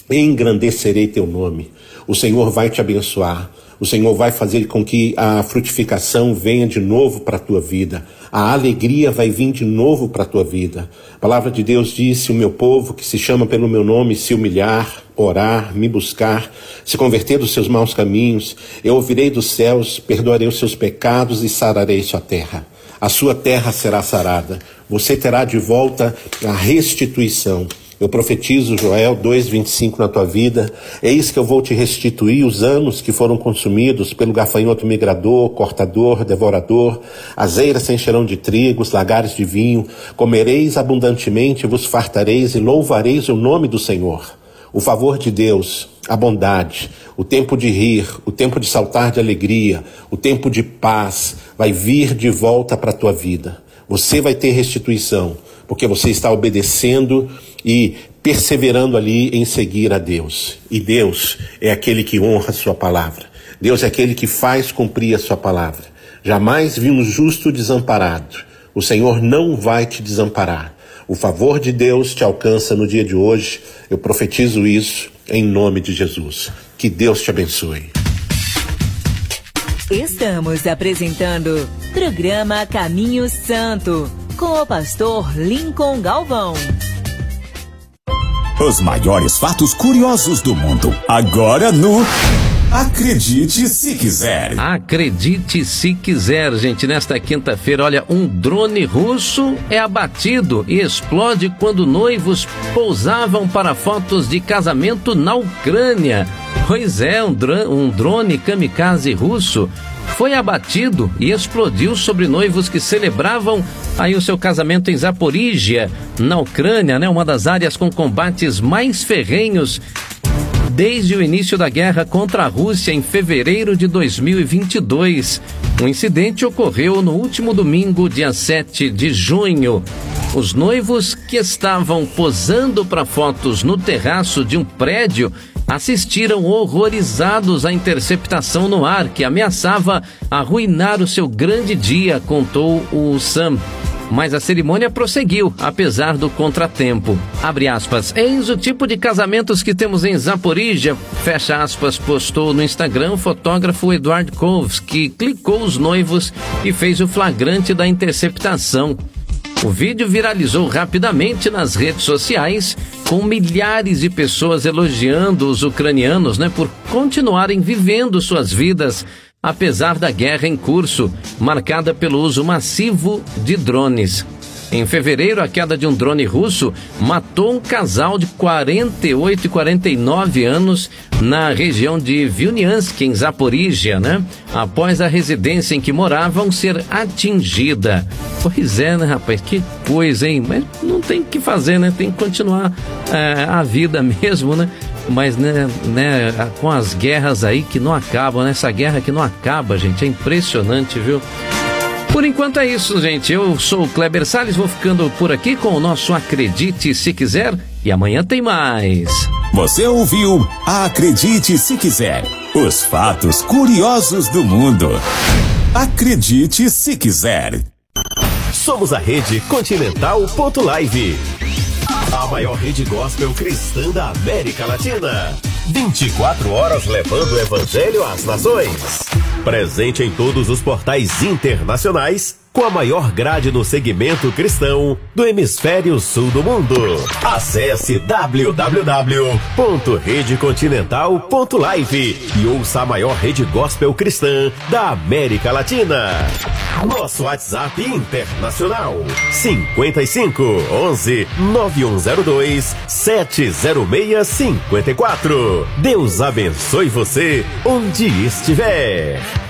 engrandecerei teu nome. O Senhor vai te abençoar. O Senhor vai fazer com que a frutificação venha de novo para a tua vida. A alegria vai vir de novo para a tua vida. A palavra de Deus diz: se o meu povo, que se chama pelo meu nome, se humilhar, orar, me buscar, se converter dos seus maus caminhos, eu ouvirei dos céus, perdoarei os seus pecados e sararei sua terra. A sua terra será sarada. Você terá de volta a restituição. Eu profetizo Joel 2:25 na tua vida. Eis que eu vou te restituir os anos que foram consumidos pelo gafanhoto migrador, cortador, devorador. As eiras se encherão de trigo, os lagares de vinho. Comereis abundantemente, vos fartareis e louvareis o nome do Senhor. O favor de Deus, a bondade, o tempo de rir, o tempo de saltar de alegria, o tempo de paz vai vir de volta para a tua vida. Você vai ter restituição, porque você está obedecendo e perseverando ali em seguir a Deus. E Deus é aquele que honra a sua palavra. Deus é aquele que faz cumprir a sua palavra. Jamais vi um justo desamparado. O Senhor não vai te desamparar. O favor de Deus te alcança no dia de hoje. Eu profetizo isso em nome de Jesus. Que Deus te abençoe. Estamos apresentando programa Caminho Santo, com o pastor Lincoln Galvão. Os maiores fatos curiosos do mundo, agora no Acredite Se Quiser. Acredite se quiser, gente. Nesta quinta-feira, olha, um drone russo é abatido e explode quando noivos pousavam para fotos de casamento na Ucrânia. Pois é, um drone kamikaze russo foi abatido e explodiu sobre noivos que celebravam aí o seu casamento em Zaporígia, na Ucrânia, né? Uma das áreas com combates mais ferrenhos desde o início da guerra contra a Rússia em fevereiro de 2022. O incidente ocorreu no último domingo, dia 7 de junho. Os noivos que estavam posando para fotos no terraço de um prédio assistiram horrorizados à interceptação no ar que ameaçava arruinar o seu grande dia, contou o Sam. Mas a cerimônia prosseguiu, apesar do contratempo. Abre aspas. Eis o tipo de casamentos que temos em Zaporígia, fecha aspas, postou no Instagram o fotógrafo Eduard Koves, que clicou os noivos e fez o flagrante da interceptação. O vídeo viralizou rapidamente nas redes sociais, com milhares de pessoas elogiando os ucranianos, por continuarem vivendo suas vidas, apesar da guerra em curso, marcada pelo uso massivo de drones. Em fevereiro, a queda de um drone russo matou um casal de 48 e 49 anos na região de Vilniansk, em Zaporígia, após a residência em que moravam ser atingida. Pois é, rapaz, que coisa, hein? Mas não tem o que fazer, tem que continuar a vida mesmo, Mas, com as guerras aí que não acabam, essa guerra que não acaba, gente, é impressionante, viu? Por enquanto é isso, gente. Eu sou o Kleber Salles, vou ficando por aqui com o nosso Acredite Se Quiser e amanhã tem mais. Você ouviu Acredite Se Quiser, os fatos curiosos do mundo. Acredite Se Quiser. Somos a Rede Continental.live, a maior rede gospel cristã da América Latina. 24 horas levando o evangelho às nações. Presente em todos os portais internacionais, com a maior grade no segmento cristão do hemisfério sul do mundo. Acesse www.redecontinental.live e ouça a maior rede gospel cristã da América Latina. Nosso WhatsApp internacional 55 11 9102 70654. Deus abençoe você onde estiver.